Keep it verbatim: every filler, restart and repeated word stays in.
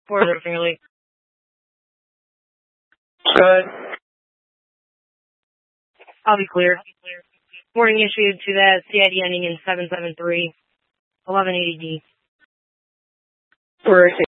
Four zero Finger Lake. Good. I'll be clear. Warning issued to that C I D ending in seven seven three, eleven eighty D. Where is he?